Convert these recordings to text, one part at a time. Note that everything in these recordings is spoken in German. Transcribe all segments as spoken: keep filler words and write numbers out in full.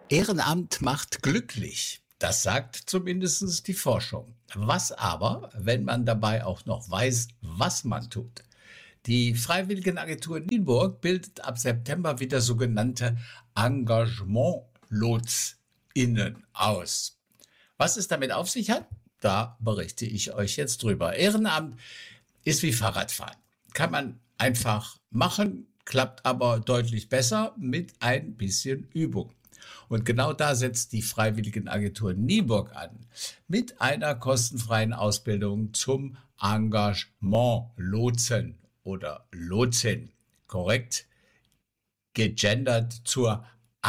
Ehrenamt macht glücklich. Das sagt zumindest die Forschung. Was aber, wenn man dabei auch noch weiß, was man tut? Die Freiwilligenagentur Nienburg bildet ab September wieder sogenannte Engagement-LotsInnen aus. Was es damit auf sich hat, da berichte ich euch jetzt drüber. Ehrenamt ist wie Fahrradfahren. Kann man einfach machen, klappt aber deutlich besser mit ein bisschen Übung. Und genau da setzt die Freiwilligenagentur Nienburg an, mit einer kostenfreien Ausbildung zum Engagement-Lotsen oder Lotsin. Korrekt gegendert zur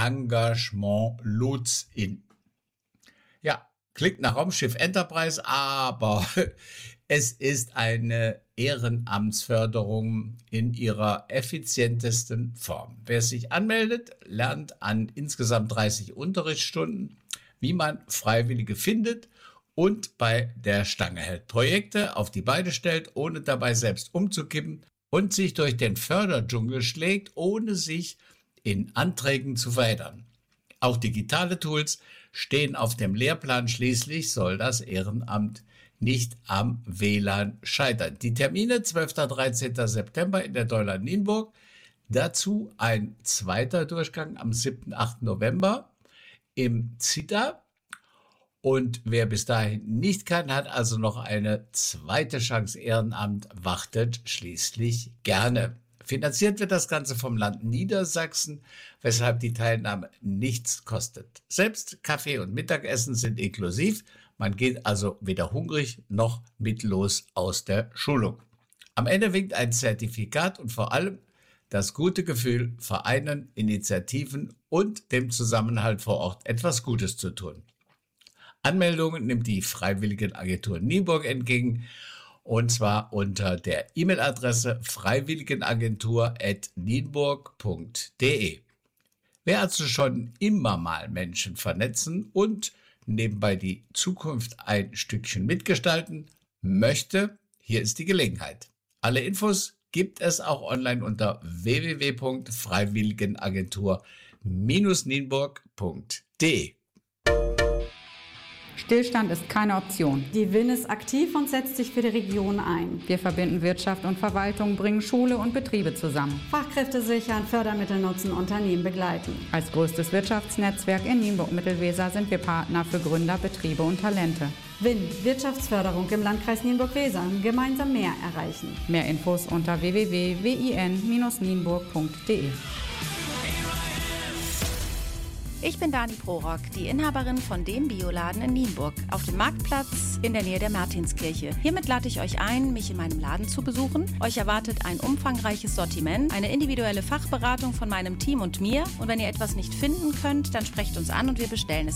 Engagement-Lotsin. Ja, klingt nach Raumschiff Enterprise, aber es ist eine Ehrenamtsförderung in ihrer effizientesten Form. Wer sich anmeldet, lernt an insgesamt dreißig Unterrichtsstunden, wie man Freiwillige findet und bei der Stange hält. Projekte auf die Beine stellt, ohne dabei selbst umzukippen und sich durch den Förderdschungel schlägt, ohne sich in Anträgen zu verheddern. Auch digitale Tools stehen auf dem Lehrplan. Schließlich soll das Ehrenamt nicht am W L A N scheitern. Die Termine zwölfter und dreizehnter September in der Dollard Nienburg. Dazu ein zweiter Durchgang am siebten und achten November im ZITA. Und wer bis dahin nicht kann, hat also noch eine zweite Chance. Ehrenamt wartet schließlich gerne. Finanziert wird das Ganze vom Land Niedersachsen, weshalb die Teilnahme nichts kostet. Selbst Kaffee und Mittagessen sind inklusiv. Man geht also weder hungrig noch mittellos aus der Schulung. Am Ende winkt ein Zertifikat und vor allem das gute Gefühl, Vereinen, Initiativen und dem Zusammenhalt vor Ort etwas Gutes zu tun. Anmeldungen nimmt die Freiwilligenagentur Nienburg entgegen, und zwar unter der E-Mail-Adresse freiwilligenagentur at nienburg punkt de. Wer also schon immer mal Menschen vernetzen und nebenbei die Zukunft ein Stückchen mitgestalten möchte, hier ist die Gelegenheit. Alle Infos gibt es auch online unter w w w punkt freiwilligenagentur Bindestrich nienburg punkt de. Stillstand ist keine Option. Die W I N ist aktiv und setzt sich für die Region ein. Wir verbinden Wirtschaft und Verwaltung, bringen Schule und Betriebe zusammen. Fachkräfte sichern, Fördermittel nutzen, Unternehmen begleiten. Als größtes Wirtschaftsnetzwerk in Nienburg-Mittelweser sind wir Partner für Gründer, Betriebe und Talente. W I N, Wirtschaftsförderung im Landkreis Nienburg-Weser. Gemeinsam mehr erreichen. Mehr Infos unter w w w punkt w i n Bindestrich nienburg punkt de. Ich bin Dani Prorock, die Inhaberin von dem Bioladen in Nienburg, auf dem Marktplatz in der Nähe der Martinskirche. Hiermit lade ich euch ein, mich in meinem Laden zu besuchen. Euch erwartet ein umfangreiches Sortiment, eine individuelle Fachberatung von meinem Team und mir. Und wenn ihr etwas nicht finden könnt, dann sprecht uns an und wir bestellen es